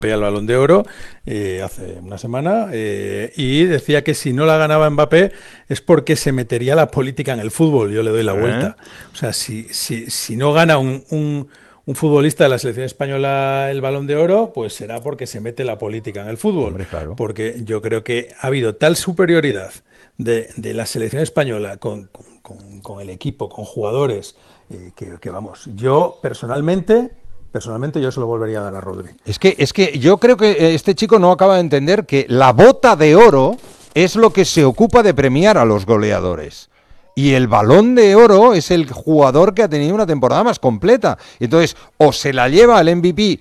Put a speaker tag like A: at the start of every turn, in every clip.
A: al Balón de Oro hace una semana y decía que si no la ganaba Mbappé es porque se metería la política en el fútbol. Yo le doy la vuelta. O sea, si no gana un futbolista de la selección española el Balón de Oro, pues será porque se mete la política en el fútbol.
B: Hombre, claro.
A: Porque yo creo que ha habido tal superioridad de la selección española con el equipo, con jugadores, que vamos, yo personalmente yo se lo volvería a dar a Rodri.
B: Es que yo creo que este chico no acaba de entender que la bota de oro es lo que se ocupa de premiar a los goleadores. Y el Balón de Oro es el jugador que ha tenido una temporada más completa. Entonces, o se la lleva el MVP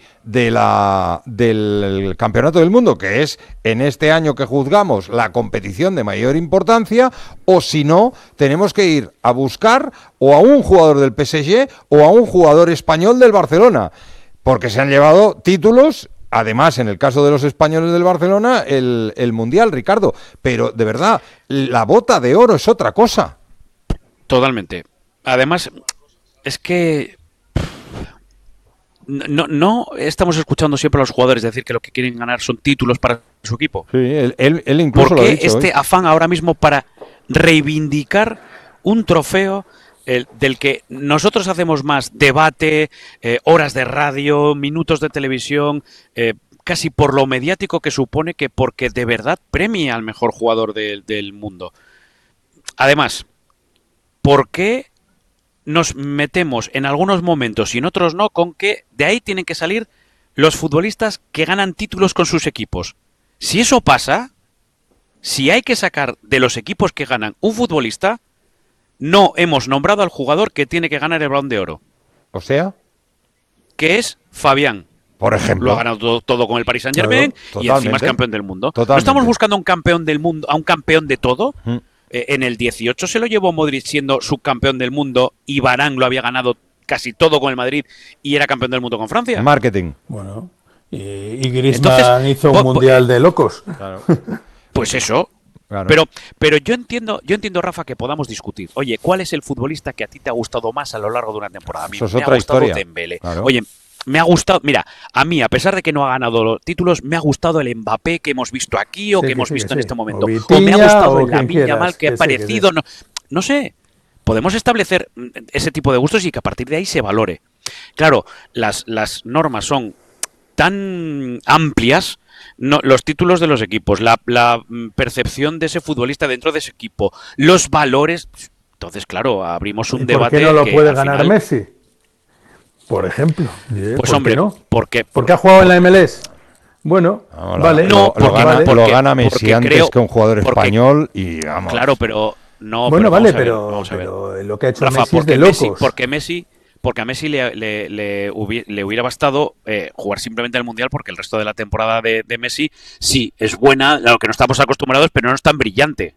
B: del Campeonato del Mundo, que es en este año que juzgamos la competición de mayor importancia, o si no, tenemos que ir a buscar o a un jugador del PSG o a un jugador español del Barcelona. Porque se han llevado títulos. Además, en el caso de los españoles del Barcelona, el Mundial, Ricardo. Pero, de verdad, la bota de oro es otra cosa.
C: Totalmente. Además, es que no estamos escuchando siempre a los jugadores decir que lo que quieren ganar son títulos para su equipo.
B: Sí, él incluso
C: ¿Por
B: lo ha
C: qué
B: dicho,
C: este afán ahora mismo para reivindicar un trofeo del que nosotros hacemos más debate, horas de radio, minutos de televisión, casi por lo mediático que supone, que porque de verdad premia al mejor jugador del mundo? Además, ¿por qué nos metemos en algunos momentos y en otros no con que de ahí tienen que salir los futbolistas que ganan títulos con sus equipos? Si eso pasa, si hay que sacar de los equipos que ganan un futbolista, no hemos nombrado al jugador que tiene que ganar el Balón de Oro.
B: O sea,
C: Que es Fabián.
B: por ejemplo.
C: Lo ha ganado todo con el Paris Saint-Germain,
B: Claro,
C: y encima es campeón del mundo.
B: Totalmente.
C: ¿No estamos buscando un campeón del mundo, a un campeón de todo?
B: Mm.
C: En el 18 se lo llevó Modric siendo subcampeón del mundo y Varane lo había ganado casi todo con el Madrid y era campeón del mundo con Francia.
B: Marketing.
A: Bueno, y Griezmann hizo un
C: po-
A: mundial de locos.
B: Claro.
C: Pues eso.
B: Claro.
C: Pero yo entiendo, Rafa, que podamos discutir. Oye, ¿cuál es el futbolista que a ti te ha gustado más a lo largo de una temporada? A mí
B: Eso es
C: me
B: otra
C: ha gustado
B: historia.
C: Dembélé.
B: Claro.
C: Oye, me ha gustado, mira, a mí, a pesar de que no ha ganado los títulos, me ha gustado el Mbappé que hemos visto aquí o
A: Sí,
C: que
A: que
C: hemos
A: sí,
C: visto
A: que
C: en
A: sí.
C: este momento.
A: O
C: O me ha
A: Vitinha,
C: gustado
A: o
C: el
A: quien
C: Lamine
A: quieras,
C: Yamal que ha
A: que sí, que sí.
C: parecido. No sé, podemos establecer ese tipo de gustos y que a partir de ahí se valore. Claro, las normas son tan amplias, los títulos de los equipos, la percepción de ese futbolista dentro de ese equipo, los valores. Entonces, claro, abrimos un
A: ¿Y por
C: debate.
A: qué no lo
C: que
A: puede
C: al
A: ganar
C: final,
A: Messi? Por ejemplo.
C: Pues
A: ¿Por
C: hombre,
A: qué no?
C: porque
A: ¿Porque ha jugado en la MLS? Bueno,
B: No,
A: vale.
C: no, porque-
A: vale.
B: lo gana Messi
C: porque
B: antes
C: creo-
B: que un jugador
C: porque-
B: español y vamos.
C: Claro, pero no.
A: Bueno,
C: pero
A: vale,
C: vamos a ver.
A: pero lo que ha hecho
C: Rafa,
A: Messi es de
C: porque a Messi le hubiera bastado jugar simplemente el Mundial, porque el resto de la temporada de Messi sí es buena, a lo que no estamos acostumbrados, pero no es tan brillante.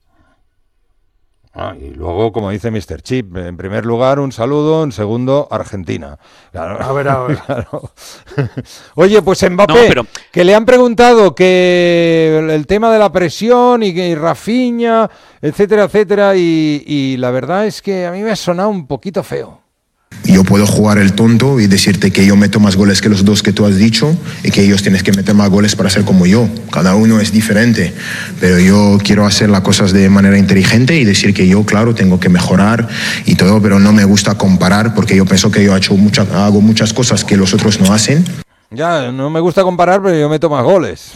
B: Y luego, como dice Mr. Chip, en primer lugar un saludo, en segundo Argentina. Claro.
A: A ver.
B: Claro. Oye, pues Mbappé,
C: No, pero-
B: que le han preguntado que el tema de la presión y Rafinha, etcétera, etcétera, y la verdad es que a mí me ha sonado un poquito feo.
D: Yo puedo jugar el tonto y decirte que yo meto más goles que los dos que tú has dicho y que ellos tienen que meter más goles para ser como yo. Cada uno es diferente, pero yo quiero hacer las cosas de manera inteligente y decir que yo, claro, tengo que mejorar y todo, pero no me gusta comparar porque yo pienso que yo hago muchas cosas que los otros no hacen.
B: Ya, no me gusta comparar, pero yo meto más goles.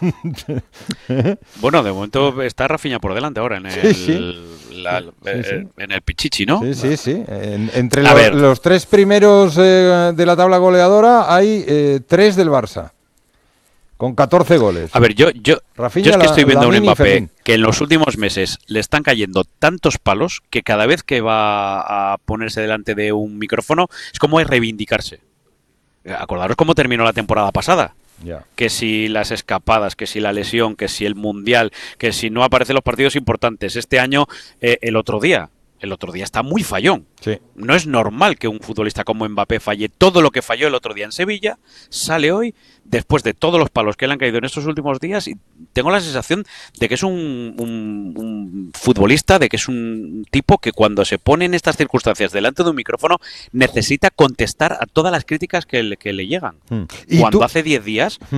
C: Bueno, de momento está Rafinha por delante ahora en en el Pichichi, ¿no?
B: Sí. Entre
C: A ver.
B: los tres primeros de la tabla goleadora hay tres del Barça, con 14 goles.
C: A ver, yo
B: Rafinha,
C: es que estoy viendo a un
B: Lamine y
C: Mbappé
B: Fermín.
C: que en los últimos meses le están cayendo tantos palos que cada vez que va a ponerse delante de un micrófono es como de reivindicarse. Acordaros cómo terminó la temporada pasada.
B: Ya.
C: Que si las escapadas, que si la lesión, que si el Mundial, que si no aparecen los partidos importantes. Este año, el otro día, el otro día está muy fallón.
B: Sí.
C: No es normal que un futbolista como Mbappé falle todo lo que falló el otro día en Sevilla, sale hoy, después de todos los palos que le han caído en estos últimos días, y tengo la sensación de que es un futbolista, de que es un tipo que cuando se pone en estas circunstancias delante de un micrófono necesita contestar a todas las críticas que le llegan.
B: ¿Y
C: Cuando
B: tú?
C: hace 10 días